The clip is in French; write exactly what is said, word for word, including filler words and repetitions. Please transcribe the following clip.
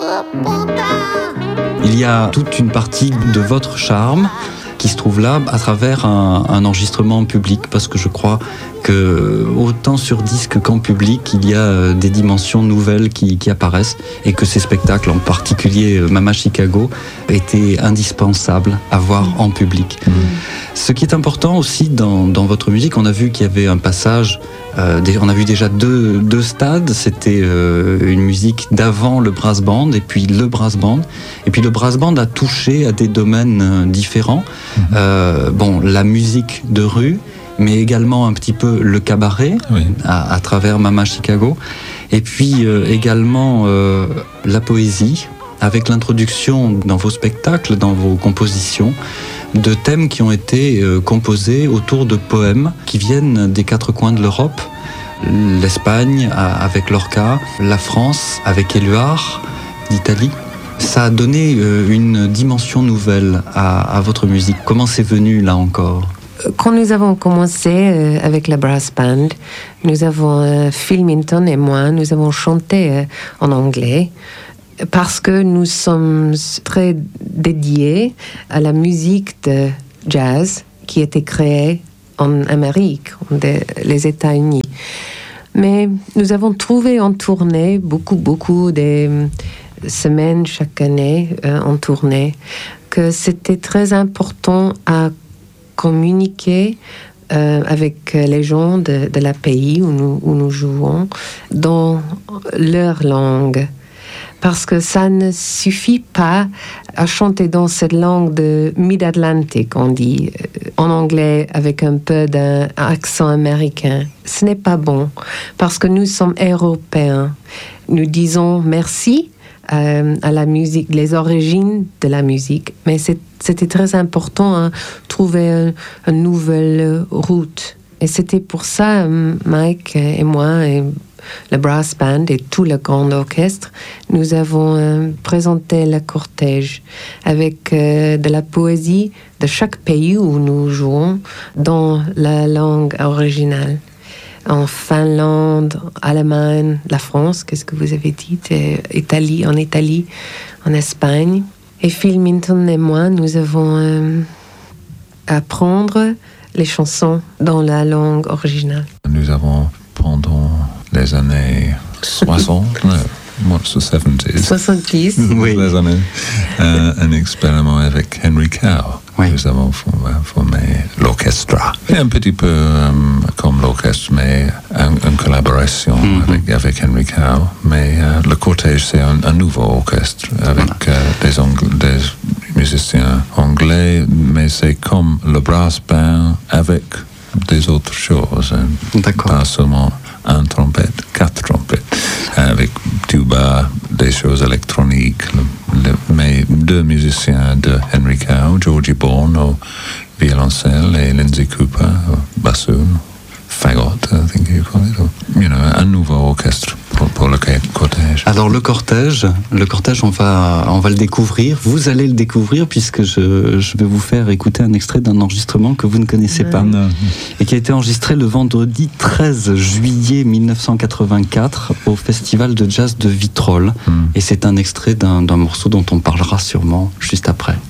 Il y a toute une partie de votre charme qui se trouve là à travers un, un enregistrement en public, parce que je crois que autant sur disque qu'en public, il y a des dimensions nouvelles qui, qui apparaissent, et que ces spectacles, en particulier Mama Chicago, étaient indispensables à voir mmh. en public. Mmh. Ce qui est important aussi dans, dans votre musique, on a vu qu'il y avait un passage, euh, des, on a vu déjà deux, deux stades, c'était euh, une musique d'avant le brass band et puis le brass band, et puis le brass band a touché à des domaines différents, mmh. euh, bon, la musique de rue, mais également un petit peu le cabaret, oui. à, à travers Mama Chicago, et puis euh, également euh, la poésie, avec l'introduction dans vos spectacles, dans vos compositions, de thèmes qui ont été euh, composés autour de poèmes qui viennent des quatre coins de l'Europe, l'Espagne avec Lorca, la France avec Éluard d'Italie. Ça a donné euh, une dimension nouvelle à, à votre musique. Comment c'est venu là encore ? Quand nous avons commencé euh, avec la brass band, nous avons, euh, Phil Minton et moi, nous avons chanté euh, en anglais parce que nous sommes très dédiés à la musique de jazz qui était créée en Amérique, dans les États-Unis. Mais nous avons trouvé en tournée, beaucoup, beaucoup de semaines chaque année euh, en tournée, que c'était très important à communiquer euh, avec les gens de, de la pays où nous, où nous jouons dans leur langue. Parce que ça ne suffit pas à chanter dans cette langue de Mid-Atlantic, on dit, en anglais avec un peu d'un accent américain. Ce n'est pas bon, parce que nous sommes européens. Nous disons merci euh, à la musique, les origines de la musique, mais c'est C'était très important de hein, trouver une, une nouvelle route. Et c'était pour ça, Mike et moi, et le brass band et tout le grand orchestre, nous avons euh, présenté le cortège avec euh, de la poésie de chaque pays où nous jouons dans la langue originale. En Finlande, Allemagne, la France, qu'est-ce que vous avez dit, Italie, en Italie, en Espagne. Et Phil Minton et moi, nous avons euh, apprendre les chansons dans la langue originale. Nous avons, pendant les années soixante, what's the seventies? soixante-dix. Oui. Les années, euh, un expériment avec Henry Cow. Oui. Nous avons formé, formé l'orchestre. Et un petit peu euh, comme l'orchestre, mais en, en collaboration mm-hmm. avec, avec Henry Cow. Mais euh, le cortège, c'est un, un nouveau orchestre avec voilà. euh, des, Angl- des musiciens anglais, mais c'est comme le brass band avec des autres choses. D'accord. Pas seulement un trompette, quatre trompettes, avec tuba, des choses électroniques, le, le, mais deux musiciens de Henry Cow, Georgie Bourne au violoncelle et Lindsay Cooper au bassoon, fagot, I think you call it, or, you know, un nouveau orchestre pour, pour le cortège. Alors le cortège, le cortège, on va, on va le découvrir. Vous allez le découvrir puisque je, je vais vous faire écouter un extrait d'un enregistrement que vous ne connaissez pas non. et qui a été enregistré le vendredi treize juillet mille neuf cent quatre-vingt-quatre au Festival de Jazz de Vitrolles. Mm. Et c'est un extrait d'un, d'un morceau dont on parlera sûrement juste après.